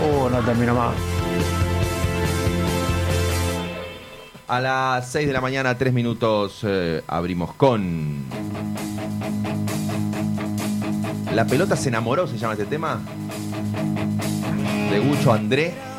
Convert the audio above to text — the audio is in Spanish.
No termino más. A las 6 de la mañana, 3 minutos, abrimos con... La pelota se enamoró, se llama este tema. De Gucho André.